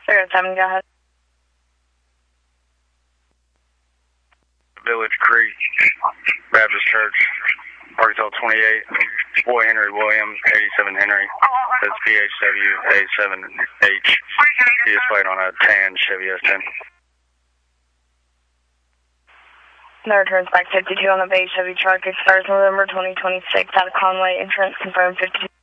7, go ahead. Village Creek Baptist Church, Arkansas 28, Boy Henry Williams, 87 Henry. That's PHW A7H. He is playing on a tan Chevy S10. No returns back 52 on the base Chevy truck. Expires November 2026 out of Conway. Insurance confirmed 52.